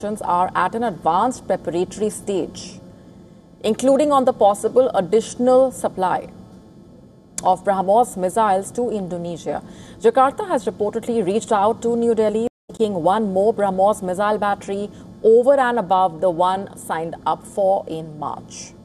are at an advanced preparatory stage, including on the possible additional supply of BrahMos missiles to Indonesia. Jakarta has reportedly reached out to New Delhi, seeking one more BrahMos missile battery over and above the one signed up for in March.